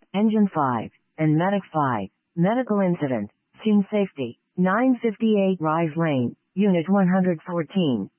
Engine 5, and Medic 5. Medical incident. Scene safety. 958 Rise Lane, Unit 114.